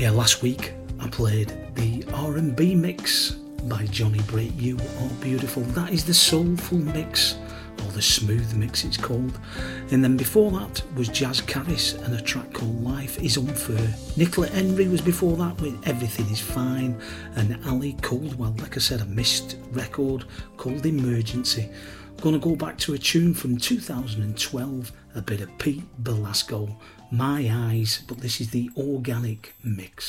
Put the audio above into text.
Yeah, last week I played the R&B mix by Johnny Britt, You Are Beautiful. That is the soulful mix, or the smooth mix it's called. And then before that was Jazz Caris and a track called Life Is Unfair. Nicola Henry was before that with Everything Is Fine, and Ali Caldwell, like I said, a missed record called Emergency. I'm going to go back to a tune from 2012, a bit of Pete Belasco, My Eyes, but this is the organic mix.